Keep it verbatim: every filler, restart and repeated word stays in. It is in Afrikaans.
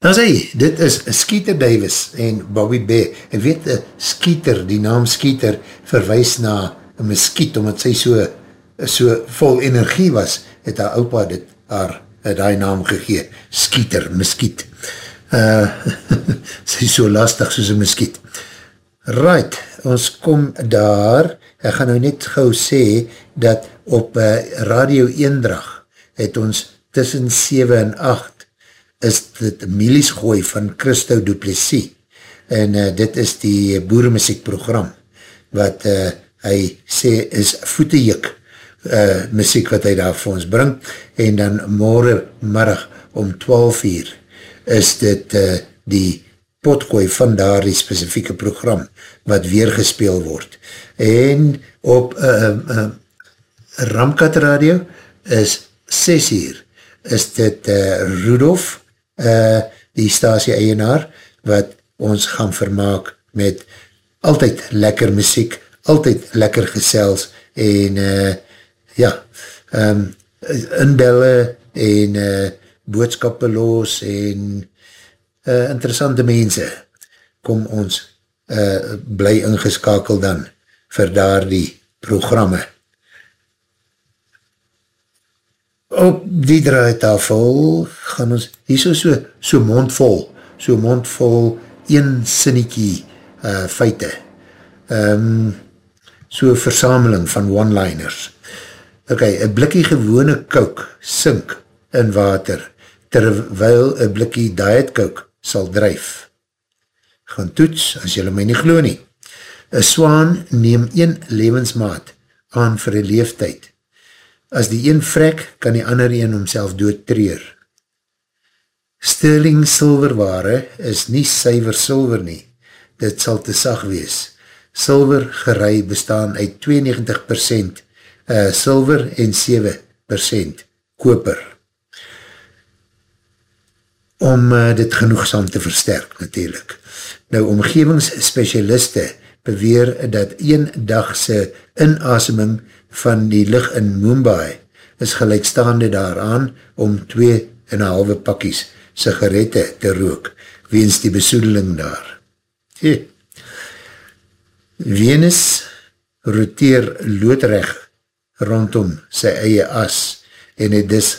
Nou sê, dit is Skeeter Davis en Bobby Bear. Ek weet, Skeeter, die naam Skeeter, verwys na een muskiet, omdat sy so, so vol energie was, het haar opa dit haar, het haar naam gegee. Skeeter, muskiet. Uh, sy is so lastig soos een muskiet. Right, ons kom daar, ek gaan nou net gauw sê, dat op uh, Radio Eendrag het ons tussen sewe en agt is dit Milies Gooi van Christo Du Plessis en uh, dit is die boeremusiek program wat uh, hy sê is voetejuk uh, muziek wat hy daar vir ons bring en dan morgenmiddag om twaalf uur is dit uh, die potgooi van daar die specifieke program wat weer gespeel word en op uh, uh, Ramkat Radio is ses uur is dit uh, Rudolf Uh, die stasie eienaar wat ons gaan vermaak met altyd lekker muziek, altyd lekker gesels en uh, ja, um, inbelle en uh, boodskappe los en uh, interessante mense kom ons uh, bly ingeskakel dan vir daar die programme. Op die draaitafel gaan ons, hier so so, so mondvol, so mondvol een sinnetjie uh, feite. Um, so versameling van one-liners. Ok, een blikkie gewone Coke sink in water, terwyl een blikkie Diet Coke sal dryf. Gaan toets, as jylle my nie glo nie. Een swaan neem een lewensmaat aan vir een leeftijd. As die een vrek, kan die ander een homself doodtreur. Sterling silverware is nie suiver silver nie. Dit sal te sag wees. Silver gerei bestaan uit tweeënnegentig persent uh, silver en sewe persent koper. Om uh, dit genoegsaam te versterk natuurlijk. Nou, omgevingsspecialiste beweer dat een dagse inaseming van die lig in Mumbai is gelijkstaande daaraan om twee en een halve pakkies sigarette te rook, weens die besoedeling daar. Hey. Venus roteer loodrecht rondom sy eie as en het dus